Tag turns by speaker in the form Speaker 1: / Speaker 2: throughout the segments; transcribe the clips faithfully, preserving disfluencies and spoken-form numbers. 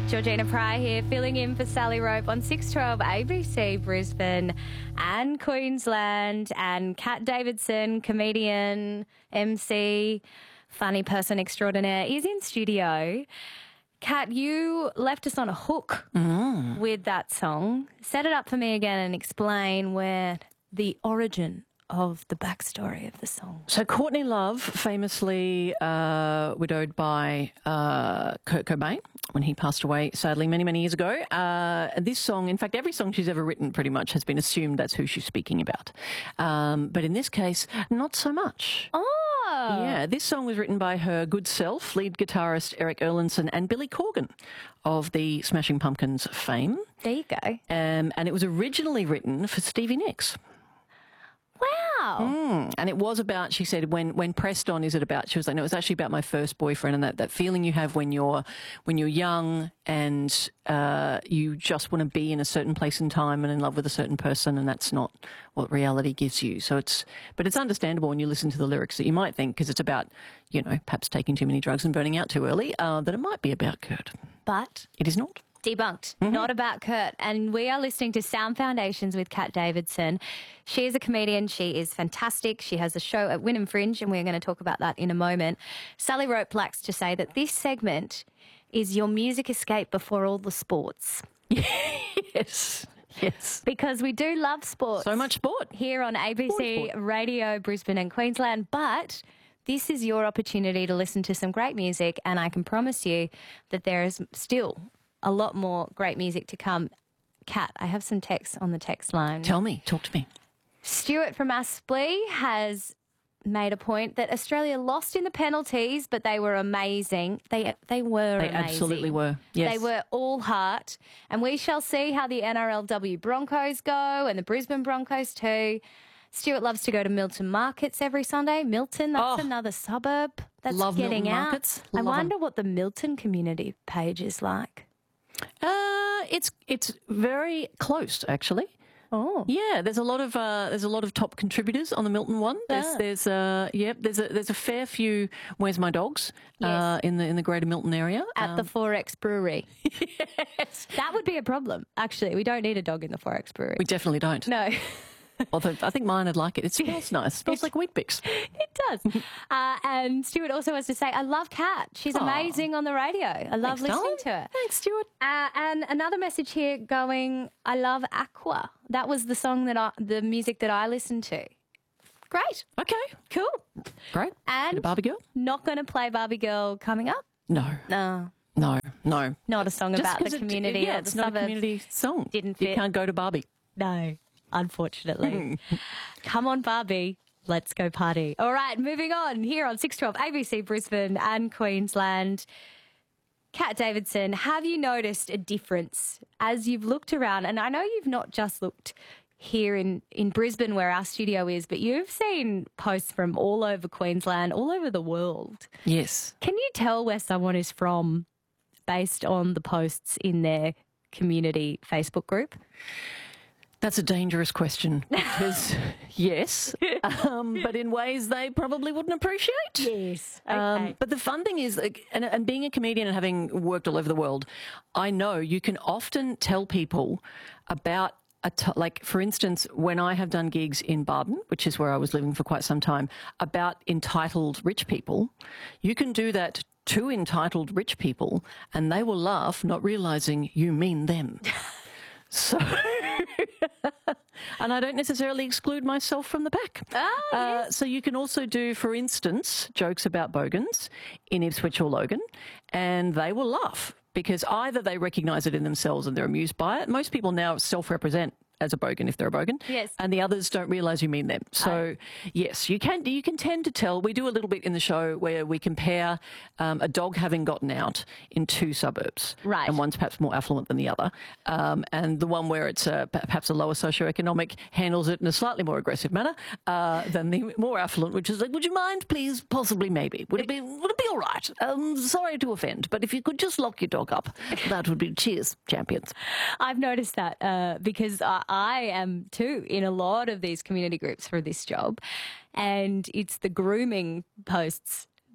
Speaker 1: Georgina Pry here, filling in for Sally Rope on six twelve A B C Brisbane and Queensland. And Kat Davidson, comedian, M C, funny person extraordinaire, is in studio. Kat, you left us on a hook mm. with that song. Set it up for me again and explain where the origin of the backstory of the song.
Speaker 2: So Courtney Love, famously uh, widowed by uh, Kurt Cobain when he passed away, sadly, many, many years ago. Uh, this song, in fact, every song she's ever written pretty much has been assumed that's who she's speaking about. Um, but in this case, not so much.
Speaker 1: Oh!
Speaker 2: Yeah, this song was written by her good self, lead guitarist Eric Erlandson and Billy Corgan of the Smashing Pumpkins fame.
Speaker 1: There you go.
Speaker 2: Um, and it was originally written for Stevie Nicks.
Speaker 1: Wow.
Speaker 2: Mm. And it was about, she said, when, when pressed on, is it about, she was like, no, it was actually about my first boyfriend and that, that feeling you have when you're, when you're young and uh, you just want to be in a certain place in time and in love with a certain person, and that's not what reality gives you. So it's, but it's understandable when you listen to the lyrics that you might think, because it's about, you know, perhaps taking too many drugs and burning out too early, uh, that it might be about Kurt.
Speaker 1: But
Speaker 2: it is not.
Speaker 1: Debunked. Mm-hmm. Not about Kurt. And we are listening to Sound Foundations with Kat Davidson. She is a comedian. She is fantastic. She has a show at Wynnum Fringe, and we're going to talk about that in a moment. Sally Rope likes to say that this segment is your music escape before all the sports.
Speaker 2: Yes. Yes.
Speaker 1: Because we do love sports.
Speaker 2: So much sport.
Speaker 1: Here on A B C sport, sport. Radio, Brisbane and Queensland. But this is your opportunity to listen to some great music, and I can promise you that there is still a lot more great music to come. Kat, I have some texts on the text line.
Speaker 2: Tell me. Talk to me.
Speaker 1: Stuart from Aspley has made a point that Australia lost in the penalties, but they were amazing. They they were
Speaker 2: They
Speaker 1: amazing.
Speaker 2: absolutely were. Yes.
Speaker 1: They were all heart. And we shall see how the N R L W Broncos go, and the Brisbane Broncos too. Stuart loves to go to Milton Markets every Sunday. Milton, that's
Speaker 2: oh,
Speaker 1: another suburb that's
Speaker 2: love
Speaker 1: getting
Speaker 2: Milton
Speaker 1: out.
Speaker 2: Markets.
Speaker 1: I
Speaker 2: Love
Speaker 1: wonder
Speaker 2: them.
Speaker 1: what the Milton community page is like.
Speaker 2: Uh, it's it's very close, actually.
Speaker 1: Oh,
Speaker 2: yeah. There's a lot of uh, there's a lot of top contributors on the Milton one. There's
Speaker 1: ah.
Speaker 2: there's uh, yep. There's a there's a fair few. Where's my dogs?
Speaker 1: Yes.
Speaker 2: Uh, in the in the Greater Milton area
Speaker 1: at
Speaker 2: um,
Speaker 1: the Forex Brewery.
Speaker 2: Yes,
Speaker 1: that would be a problem. Actually, we don't need a dog in the Forex Brewery.
Speaker 2: We definitely don't.
Speaker 1: No.
Speaker 2: Although I think mine would like it. It smells nice. It smells like Weet-Bix.
Speaker 1: It does. uh, and Stuart also has to say, I love Kat. She's
Speaker 2: Aww.
Speaker 1: amazing on the radio. I love
Speaker 2: Thanks,
Speaker 1: listening
Speaker 2: darling.
Speaker 1: to her.
Speaker 2: Thanks, Stuart.
Speaker 1: Uh, and another message here going, I love Aqua. That was the song that I, the music that I listened to. Great.
Speaker 2: Okay.
Speaker 1: Cool.
Speaker 2: Great.
Speaker 1: And
Speaker 2: a Barbie Girl?
Speaker 1: Not going to play Barbie Girl coming up?
Speaker 2: No.
Speaker 1: No.
Speaker 2: No. No.
Speaker 1: Not a song
Speaker 2: Just
Speaker 1: about the
Speaker 2: it,
Speaker 1: community
Speaker 2: yeah,
Speaker 1: or the
Speaker 2: it's not
Speaker 1: suburbs.
Speaker 2: a community song.
Speaker 1: Didn't fit.
Speaker 2: You can't go to Barbie.
Speaker 1: No. Unfortunately. Come on, Barbie. Let's go party. All right, moving on here on six twelve A B C Brisbane and Queensland. Kat Davidson, have you noticed a difference as you've looked around? And I know you've not just looked here in, in Brisbane where our studio is, but you've seen posts from all over Queensland, all over the world.
Speaker 2: Yes.
Speaker 1: Can you tell where someone is from based on the posts in their community Facebook group?
Speaker 2: That's a dangerous question because, yes, um, but in ways they probably wouldn't appreciate.
Speaker 1: Yes. Okay.
Speaker 2: Um, but the fun thing is, like, and, and being a comedian and having worked all over the world, I know you can often tell people about, a t- like, for instance, when I have done gigs in Barden, which is where I was living for quite some time, about entitled rich people, you can do that to entitled rich people and they will laugh, not realising you mean them. So, and I don't necessarily exclude myself from the pack.
Speaker 1: Oh, yes.
Speaker 2: uh, so you can also do, for instance, jokes about bogans in Ipswich or Logan, and they will laugh because either they recognise it in themselves and they're amused by it. Most people now self-represent as a bogan if they're a bogan.
Speaker 1: Yes.
Speaker 2: And the others don't realise you mean them. So, oh. yes, you can you can tend to tell. We do a little bit in the show where we compare um, a dog having gotten out in two suburbs.
Speaker 1: Right.
Speaker 2: And one's perhaps more affluent than the other. Um, and the one where it's uh, perhaps a lower socioeconomic handles it in a slightly more aggressive manner uh, than the more affluent, which is like, would you mind, please, possibly, maybe? Would it be, would it be all right? Um, sorry to offend, but if you could just lock your dog up, that would be cheers, champions.
Speaker 1: I've noticed that uh, because I, I am too in a lot of these community groups for this job, and it's the grooming posts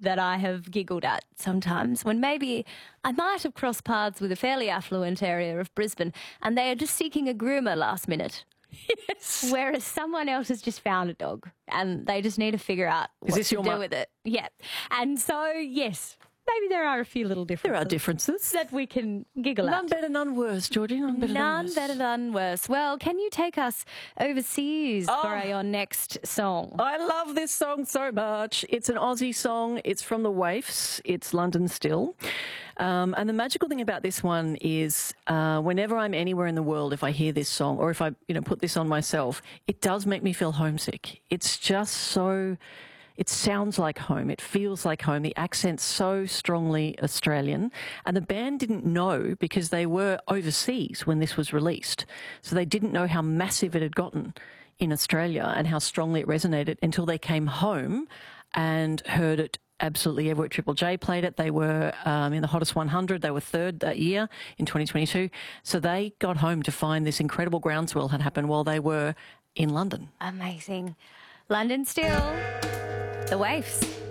Speaker 1: that I have giggled at sometimes when maybe I might have crossed paths with a fairly affluent area of Brisbane and they are just seeking a groomer last minute.
Speaker 2: Yes.
Speaker 1: Whereas someone else has just found a dog and they just need to figure out what
Speaker 2: Is this
Speaker 1: to
Speaker 2: your
Speaker 1: do
Speaker 2: mu-
Speaker 1: with it. Yeah. And so, yes, maybe there are a few little differences.
Speaker 2: There are differences.
Speaker 1: That we can giggle
Speaker 2: None
Speaker 1: at.
Speaker 2: better, none worse, Georgie. None better, none
Speaker 1: None
Speaker 2: worse.
Speaker 1: better, none worse. Well, can you take us overseas
Speaker 2: Oh.
Speaker 1: for your next song?
Speaker 2: I love this song so much. It's an Aussie song. It's from the Waifs. It's London Still. Um, and the magical thing about this one is uh, whenever I'm anywhere in the world, if I hear this song or if I you know, put this on myself, it does make me feel homesick. It's just so... It sounds like home. It feels like home. The accent's so strongly Australian. And the band didn't know because they were overseas when this was released. So they didn't know how massive it had gotten in Australia and how strongly it resonated until they came home and heard it absolutely everywhere. Triple J played it. They were um, in the Hottest one hundred. They were third that year in twenty twenty-two. So they got home to find this incredible groundswell had happened while they were in London.
Speaker 1: Amazing. London Still. The Waifs.